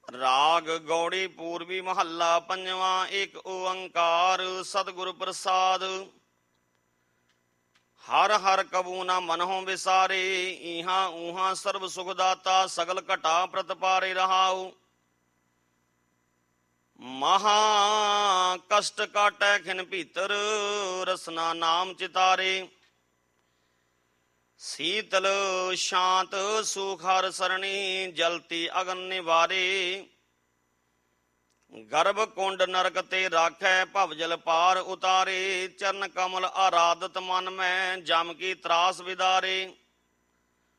ਰਾਗ ਗੌੜੀ ਪੂਰਬੀ ਮਹੱਲਾ ਪੰਜਵਾਂ। ਏਕ ਓੰਕਾਰ ਸਤਿਗੁਰ ਪ੍ਰਸਾਦ। ਹਰ ਹਰ ਕਬੂ ਨਾ ਮਨਹੁ ਵਿਸਾਰੇ, ਇਹਾਂ ਊਹਾਂ ਸਰਬ ਸੁਖ ਦਾਤਾ, ਸਗਲ ਘਟਾ ਪ੍ਰਤਪਾਰੇ ਰਹਾਉ। ਮਹਾ ਕਸ਼ਟ ਕਾਟੈ ਖਿਨ ਭੀਤਰ, ਰਸਨਾ ਨਾਮ ਚਿਤਾਰੇ। ਸੀਤਲ ਸ਼ਾਂਤ ਸੁਖ ਹਰ ਸਰਣੀ, ਜਲਤੀ ਅਗਨ ਨਿਵਾਰੇ। ਗਰਭ ਕੁੰਡ ਨਰਕ ਤੇ ਰਾਖੈ, ਭਵ ਜਲ ਪਾਰ ਉਤਾਰੇ। ਚਰਨ ਕਮਲ ਆਰਾਧਤ ਮਨ ਮੈਂ, ਜਮ ਕੀ ਤਰਾਸ ਵਿਦਾਰੇ।